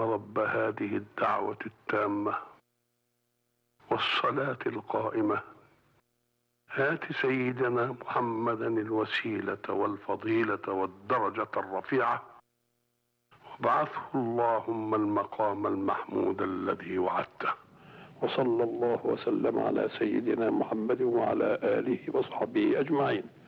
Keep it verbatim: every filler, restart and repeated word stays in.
رب هذه الدعوة التامة والصلاة القائمة آت سيدنا محمدا الوسيلة والفضيلة والدرجة الرفيعة وابعثه اللهم المقام المحمود الذي وعدته. وصلى الله وسلم على سيدنا محمد وعلى آله وصحبه أجمعين.